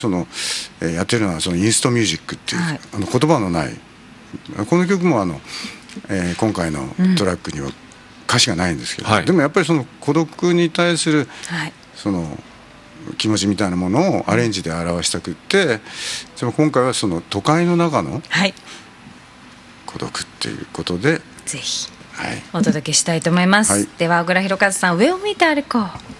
やってるのはそのインストミュージックっていう、 はい、 言葉のないこの曲も今回のトラックには歌詞がないんですけど、でもやっぱりその孤独に対するその気持ちみたいなものをアレンジで表したくって、今回はその都会の中の孤独っていうことで、 ぜひお届けしたいと思います。では小倉弘和さん、上を向いて歩こう。